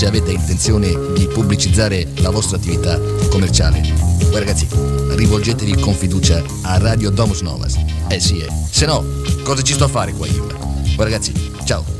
se avete intenzione di pubblicizzare la vostra attività commerciale. Poi ragazzi, rivolgetevi con fiducia a Radio Domus Novas. Sì, se no, cosa ci sto a fare qua io? Poi ragazzi, ciao.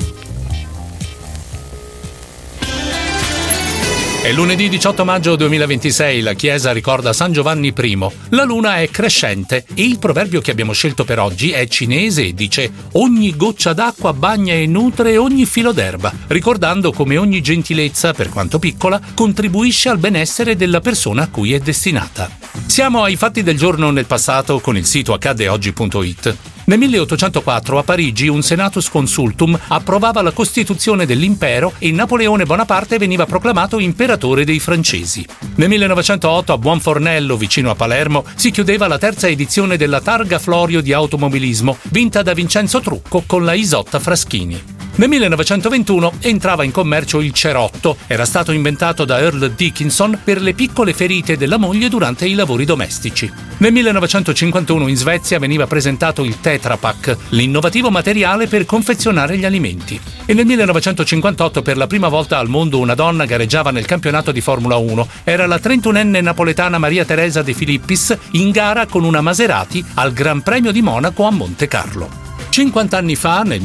È lunedì 18 maggio 2026, la Chiesa ricorda San Giovanni I. La luna è crescente e il proverbio che abbiamo scelto per oggi è cinese e dice «Ogni goccia d'acqua bagna e nutre ogni filo d'erba», ricordando come ogni gentilezza, per quanto piccola, contribuisce al benessere della persona a cui è destinata. Siamo ai fatti del giorno nel passato con il sito accadeoggi.it. Nel 1804 a Parigi un Senatus Consultum approvava la Costituzione dell'impero e Napoleone Bonaparte veniva proclamato imperatore dei francesi. Nel 1908 a Buonfornello, vicino a Palermo, si chiudeva la terza edizione della Targa Florio di automobilismo, vinta da Vincenzo Trucco con la Isotta Fraschini. Nel 1921 entrava in commercio il cerotto, era stato inventato da Earl Dickinson per le piccole ferite della moglie durante i lavori domestici. Nel 1951 in Svezia veniva presentato il Tetra Pak, l'innovativo materiale per confezionare gli alimenti. E nel 1958 per la prima volta al mondo una donna gareggiava nel campionato di Formula 1. Era la 31enne napoletana Maria Teresa De Filippis in gara con una Maserati al Gran Premio di Monaco a Monte Carlo. 50 anni fa, nel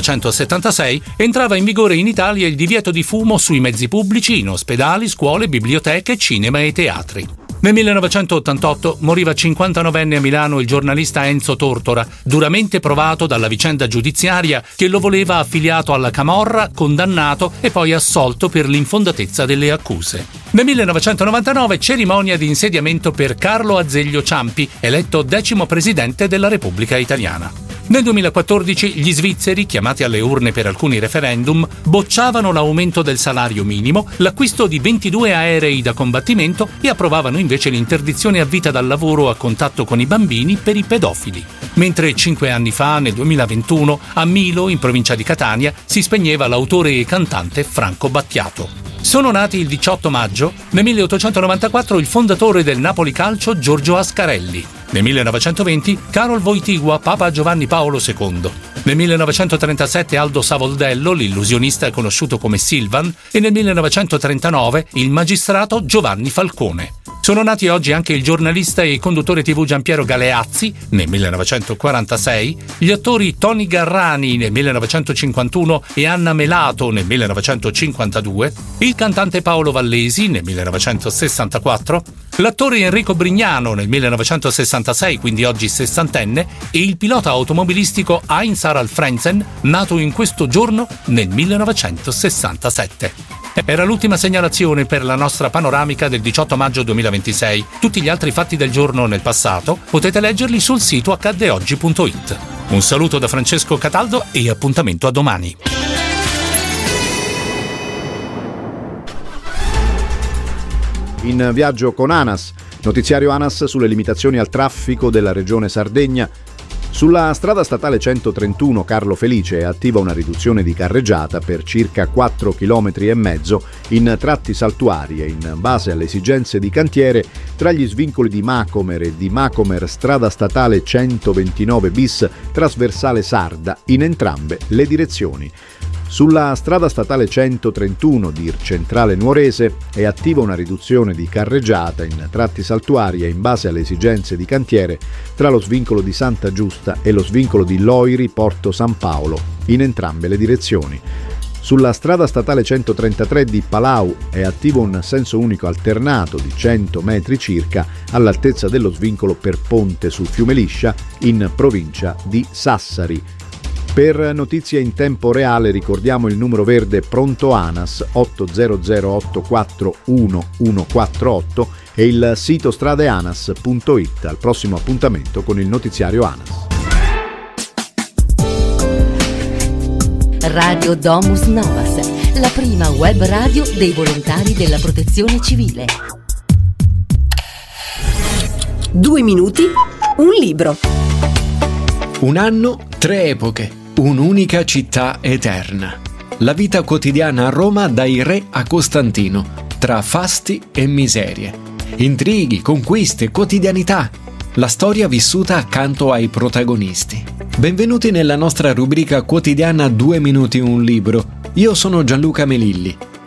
1976, entrava in vigore in Italia il divieto di fumo sui mezzi pubblici, in ospedali, scuole, biblioteche, cinema e teatri. Nel 1988 moriva 59enne a Milano il giornalista Enzo Tortora, duramente provato dalla vicenda giudiziaria che lo voleva affiliato alla camorra, condannato e poi assolto per l'infondatezza delle accuse. Nel 1999 cerimonia di insediamento per Carlo Azeglio Ciampi, eletto 10° presidente della Repubblica Italiana. Nel 2014 gli svizzeri, chiamati alle urne per alcuni referendum, bocciavano l'aumento del salario minimo, l'acquisto di 22 aerei da combattimento e approvavano invece l'interdizione a vita dal lavoro a contatto con i bambini per i pedofili. Mentre 5 anni fa, nel 2021, a Milo, in provincia di Catania, si spegneva l'autore e cantante Franco Battiato. Sono nati il 18 maggio, nel 1894 il fondatore del Napoli Calcio Giorgio Ascarelli. Nel 1920 Karol Wojtyła, Papa Giovanni Paolo II. Nel 1937 Aldo Savoldello, l'illusionista conosciuto come Silvan, e nel 1939 il magistrato Giovanni Falcone. Sono nati oggi anche il giornalista e conduttore TV Giampiero Galeazzi, nel 1946, gli attori Tony Garrani nel 1951 e Anna Melato nel 1952, il cantante Paolo Vallesi nel 1964, l'attore Enrico Brignano nel 1966, quindi oggi sessantenne, e il pilota automobilistico Heinz Harald Frentzen, nato in questo giorno nel 1967. Era l'ultima segnalazione per la nostra panoramica del 18 maggio 2026. Tutti gli altri fatti del giorno nel passato potete leggerli sul sito accadeoggi.it. Un saluto da Francesco Cataldo e appuntamento a domani. In viaggio con ANAS, notiziario ANAS sulle limitazioni al traffico della regione Sardegna. Sulla strada statale 131 Carlo Felice è attiva una riduzione di carreggiata per circa 4,5 km in tratti saltuari e in base alle esigenze di cantiere tra gli svincoli di Macomer e di Macomer strada statale 129 bis trasversale sarda in entrambe le direzioni. Sulla strada statale 131 di Centrale Nuorese è attiva una riduzione di carreggiata in tratti saltuari e in base alle esigenze di cantiere tra lo svincolo di Santa Giusta e lo svincolo di Loiri Porto San Paolo in entrambe le direzioni. Sulla strada statale 133 di Palau è attivo un senso unico alternato di 100 metri circa all'altezza dello svincolo per Ponte sul Fiume Liscia in provincia di Sassari. Per notizie in tempo reale ricordiamo il numero verde Pronto ANAS 800 84 1148 e il sito stradeanas.it. Al prossimo appuntamento con il notiziario ANAS. Radio Domus Novas, la prima web radio dei volontari della Protezione Civile. 2 minuti, un libro. Un anno, 3 epoche. Un'unica città eterna. La vita quotidiana a Roma dai re a Costantino, tra fasti e miserie. Intrighi, conquiste, quotidianità. La storia vissuta accanto ai protagonisti. Benvenuti nella nostra rubrica quotidiana 2 minuti un libro. Io sono Gianluca Melilli.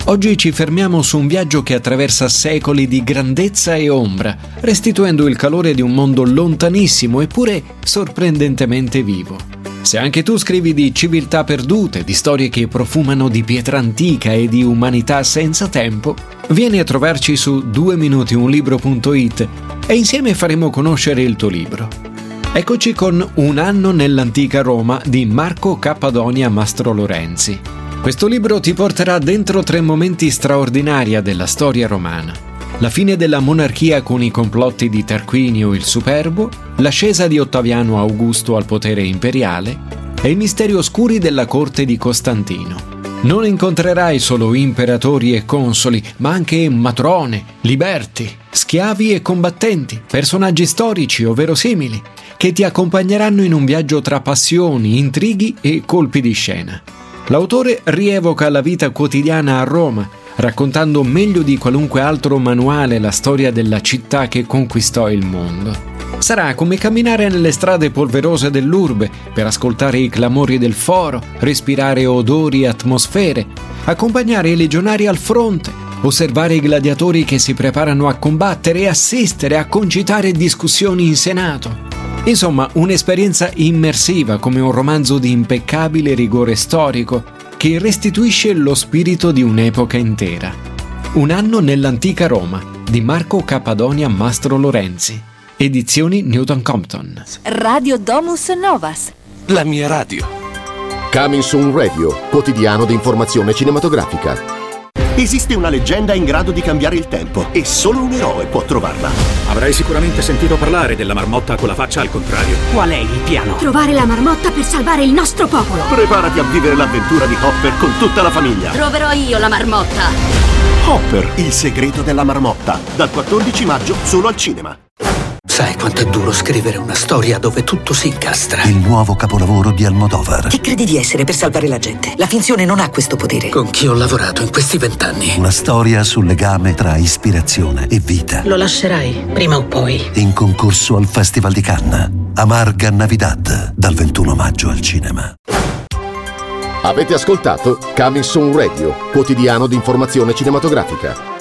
Oggi ci fermiamo su un viaggio che attraversa secoli di grandezza e ombra, restituendo il calore di un mondo lontanissimo eppure sorprendentemente vivo. Se anche tu scrivi di civiltà perdute, di storie che profumano di pietra antica e di umanità senza tempo, vieni a trovarci su 2minuti1libro.it e insieme faremo conoscere il tuo libro. Eccoci con Un anno nell'antica Roma di Marco Cappadonia Mastrolorenzi. Questo libro ti porterà dentro 3 momenti straordinari della storia romana. La fine della monarchia con i complotti di Tarquinio il Superbo, l'ascesa di Ottaviano Augusto al potere imperiale e i misteri oscuri della corte di Costantino. Non incontrerai solo imperatori e consoli, ma anche matrone, liberti, schiavi e combattenti, personaggi storici o verosimili, che ti accompagneranno in un viaggio tra passioni, intrighi e colpi di scena. L'autore rievoca la vita quotidiana a Roma, raccontando meglio di qualunque altro manuale la storia della città che conquistò il mondo. Sarà come camminare nelle strade polverose dell'urbe per ascoltare i clamori del foro, respirare odori e atmosfere, accompagnare i legionari al fronte, osservare i gladiatori che si preparano a combattere e assistere a concitare discussioni in Senato. Insomma, un'esperienza immersiva come un romanzo di impeccabile rigore storico che restituisce lo spirito di un'epoca intera. Un anno nell'antica Roma di Marco Cappadonia Mastrolorenzi. Edizioni Newton Compton. Radio Domus Novas. La mia radio. Coming Soon Radio, quotidiano di informazione cinematografica. Esiste una leggenda in grado di cambiare il tempo e solo un eroe può trovarla. Avrai sicuramente sentito parlare della marmotta con la faccia al contrario. Qual è il piano? Trovare la marmotta per salvare il nostro popolo. Preparati a vivere l'avventura di Hopper con tutta la famiglia. Troverò io la marmotta. Hopper, il segreto della marmotta. Dal 14 maggio solo al cinema. Sai quanto è duro scrivere una storia dove tutto si incastra? Il nuovo capolavoro di Almodovar. Chi credi di essere per salvare la gente? La finzione non ha questo potere. Con chi ho lavorato in questi 20 anni? Una storia sul legame tra ispirazione e vita. Lo lascerai, prima o poi. In concorso al Festival di Cannes. Amarga Navidad, dal 21 maggio al cinema. Avete ascoltato Coming Soon Radio, quotidiano di informazione cinematografica.